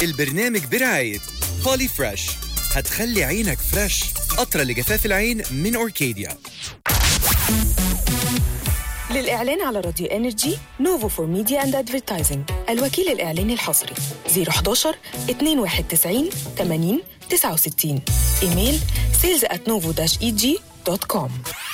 البرنامج برعاية بولي فريش، هتخلي عينك فريش، قطرة لجفاف العين من أوركيديا. للإعلان على راديو إنرجي نوفو فور ميديا أند أدفيرتايزنج، الوكيل الإعلاني الحصري 011-291 80 69. إيميل sales@novo-eg.com.